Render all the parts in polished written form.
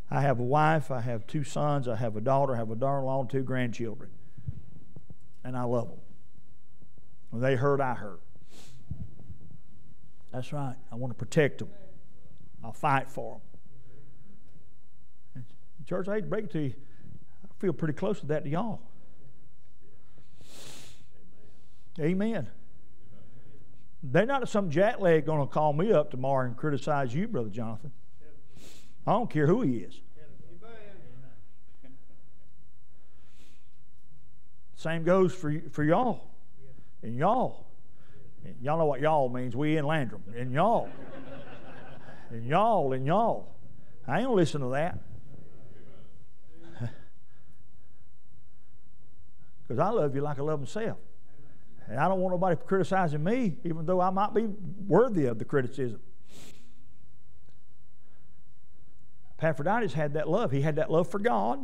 I have a wife, I have 2 sons, I have a daughter, I have a daughter-in-law, and 2 grandchildren. And I love them. When they hurt, I hurt. That's right. I want to protect them. I'll fight for them. And church, I hate to break it to you, I feel pretty close to that to y'all. Amen. They're not some jackleg going to call me up tomorrow and criticize you, Brother Jonathan. I don't care who he is. Same goes for y'all. And y'all. And y'all know what y'all means. We in Landrum. And y'all. And y'all. And y'all. I ain't going to listen to that. Because I love you like I love myself. And I don't want nobody criticizing me, even though I might be worthy of the criticism. Epaphroditus had that love. He had that love for God.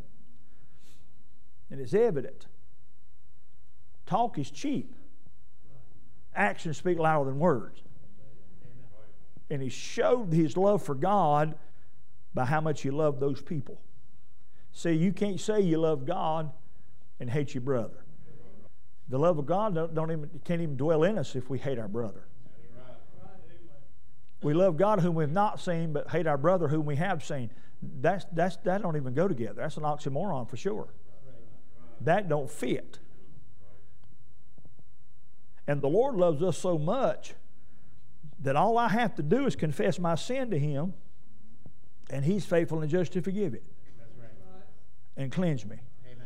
And it's evident. Talk is cheap. Actions speak louder than words. And he showed his love for God by how much he loved those people. See, you can't say you love God and hate your brother. The love of God can't even dwell in us if we hate our brother. We love God whom we've not seen, but hate our brother whom we have seen. That don't even go together. That's an oxymoron for sure. That don't fit. And the Lord loves us so much that all I have to do is confess my sin to Him, and He's faithful and just to forgive it and cleanse me.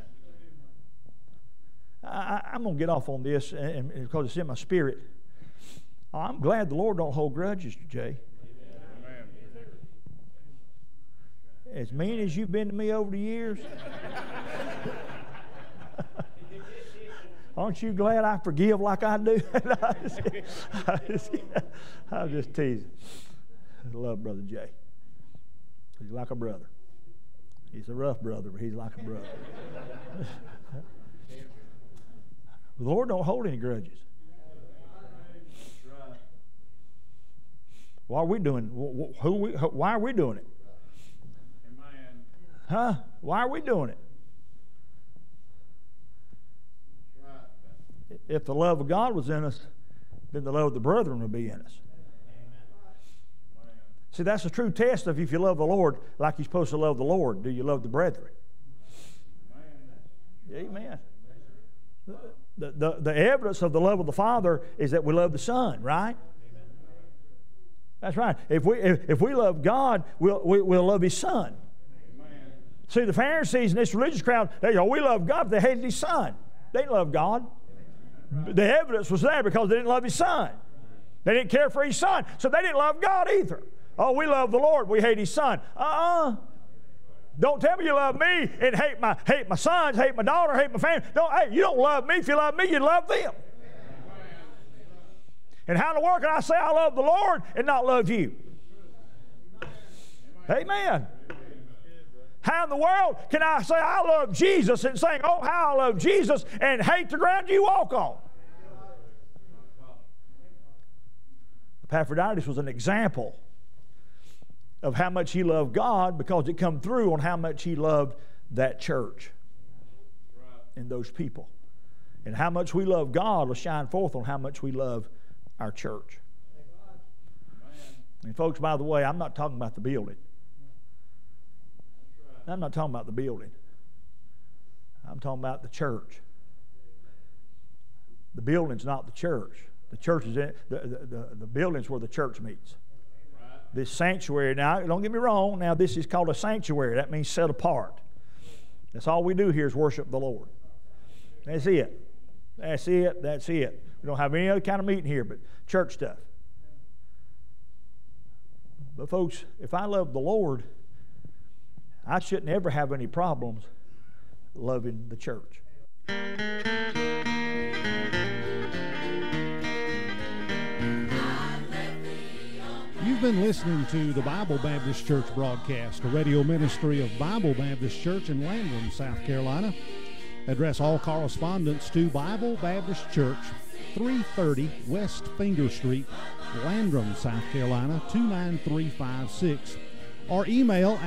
I'm going to get off on this and because it's in my spirit. I'm glad the Lord don't hold grudges, Jay. Amen. As mean as you've been to me over the years, aren't you glad I forgive like I do? I'm just teasing. I love Brother Jay. He's like a brother. He's a rough brother, but he's like a brother. The Lord don't hold any grudges. Why are we doing? Why are we doing it? Huh? Why are we doing it? If the love of God was in us, then the love of the brethren would be in us. See, that's the true test of if you love the Lord like you're supposed to love the Lord. Do you love the brethren? Amen. The evidence of the love of the Father is that we love the Son, right? That's right. If we love God, we'll love His Son. Amen. See, the Pharisees and this religious crowd, we love God, but they hated His Son. They didn't love God. The evidence was there because they didn't love His Son. They didn't care for His Son, so they didn't love God either. Oh, we love the Lord, we hate His Son. Don't tell me you love me and hate my sons, hate my daughter, hate my family. You don't love me. If you love me, you love them. And how in the world can I say I love the Lord and not love you? Amen. How in the world can I say I love Jesus and sing, oh, how I love Jesus, and hate the ground you walk on? Epaphroditus was an example of how much he loved God because it come through on how much he loved that church and those people. And how much we love God will shine forth on how much we love our church. And folks, by the way, I'm not talking about the building. I'm not talking about the building. I'm talking about the church. The building's not the church. The church is in the building's where the church meets. This sanctuary, now don't get me wrong, now this is called a sanctuary. That means set apart. That's all we do here is worship the Lord. That's it. That's it. That's it. We don't have any other kind of meeting here but church stuff. But folks, if I love the Lord, I shouldn't ever have any problems loving the church. You've been listening to the Bible Baptist Church broadcast, a radio ministry of Bible Baptist Church in Landrum, South Carolina. Address all correspondence to Bible Baptist Church, 330 West Finger Street, Landrum, South Carolina, 29356, or email